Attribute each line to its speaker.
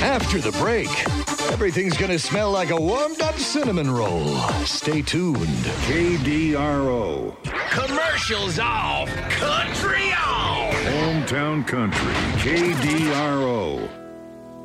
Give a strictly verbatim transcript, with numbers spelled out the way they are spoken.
Speaker 1: After the break, everything's going to smell like a warmed-up cinnamon roll. Stay tuned.
Speaker 2: K D R O.
Speaker 3: Commercials off. Country on.
Speaker 2: Hometown Country. K D R O.